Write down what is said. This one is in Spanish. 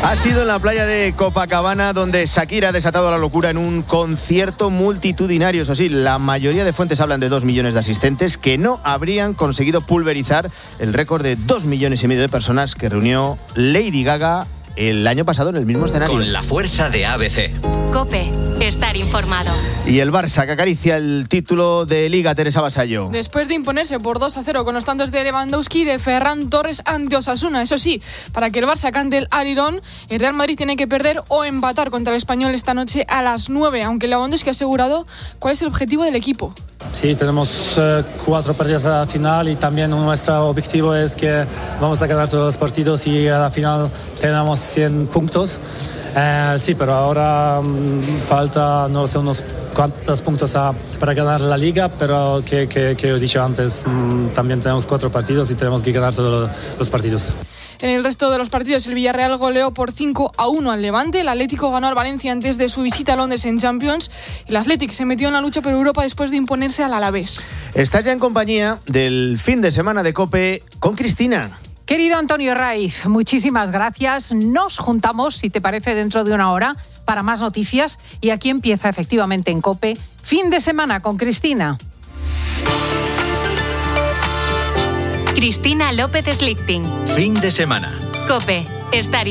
Ha sido en la playa de Copacabana donde Shakira ha desatado la locura en un concierto multitudinario. Eso sí, la mayoría de fuentes hablan de 2 millones de asistentes que no habrían conseguido pulverizar el récord de 2,5 millones de personas que reunió Lady Gaga el año pasado en el mismo escenario. Con la fuerza de ABC. COPE. Estar informado. Y el Barça que acaricia el título de Liga, Teresa Vasallo. Después de imponerse por 2-0 con los tantos de Lewandowski y de Ferran Torres ante Osasuna. Eso sí, para que el Barça cante el Alirón, el Real Madrid tiene que perder o empatar contra el Español esta noche a las 9, aunque Lewandowski ha asegurado cuál es el objetivo del equipo. Sí, tenemos 4 partidos a la final y también nuestro objetivo es que vamos a ganar todos los partidos y a la final tenemos 100 puntos. Sí, pero ahora falta no sé unos cuantos puntos para ganar la Liga, pero que he dicho antes, también tenemos 4 partidos y tenemos que ganar todos los partidos. En el resto de los partidos, el Villarreal goleó por 5-1 al Levante, el Atlético ganó al Valencia antes de su visita a Londres en Champions, y el Athletic se metió en la lucha por Europa después de imponerse al Alavés. Estás ya en compañía del fin de semana de COPE con Cristina. Querido Antonio Raiz, muchísimas gracias. Nos juntamos, si te parece, dentro de una hora para más noticias. Y aquí empieza efectivamente en COPE, fin de semana con Cristina. Cristina López Slichting. Fin de semana. COPE. Estar